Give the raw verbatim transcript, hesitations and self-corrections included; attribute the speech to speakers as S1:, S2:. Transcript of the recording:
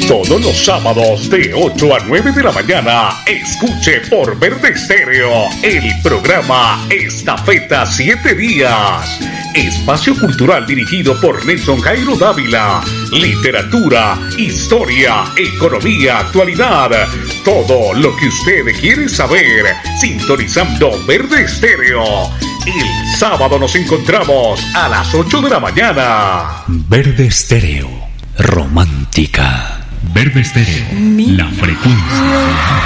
S1: Todos los sábados de ocho a nueve de la mañana, escuche por Verde Estéreo el programa Estafeta siete días. Espacio cultural dirigido por Nelson Jairo Dávila. Literatura, historia, economía, actualidad. Todo lo que usted quiere saber, sintonizando Verde Estéreo. El sábado nos encontramos a las ocho de la mañana.
S2: Verde Estéreo, romántica. Verde Estéreo, la frecuencia.